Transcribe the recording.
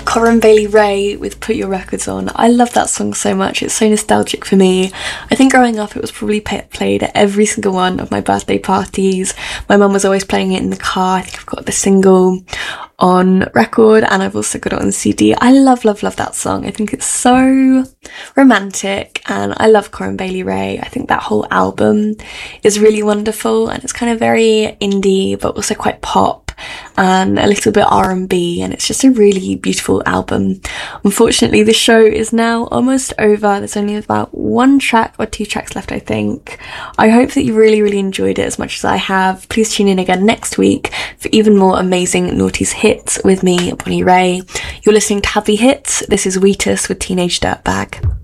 Corinne Bailey Rae with Put Your Records On. I love that song so much. It's so nostalgic for me. I think growing up it was probably played at every single one of my birthday parties. My mum was always playing it in the car. I think I've got the single on record and I've also got it on CD. I love that song. I think it's so romantic and I love Corinne Bailey Rae. I think that whole album is really wonderful and it's kind of very indie but also quite pop and a little bit R&B, and it's just a really beautiful album. Unfortunately, the show is now almost over. There's only about 1 track or 2 tracks left, I think. I hope that you really enjoyed it as much as I have. Please tune in again next week for even more amazing Naughties hits with me, Bonnie Ray. You're listening to Happy Hits. This is Wheatus with Teenage Dirtbag.